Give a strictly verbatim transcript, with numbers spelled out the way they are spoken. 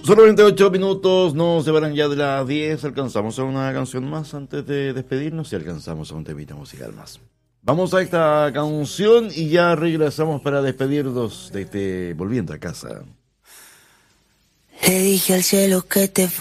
Solamente ocho minutos, nos llevarán ya de las diez. Alcanzamos a una canción más antes de despedirnos y alcanzamos a un temita musical más. Vamos a esta canción y ya regresamos para despedirnos de este Volviendo a Casa. Le dije al cielo que te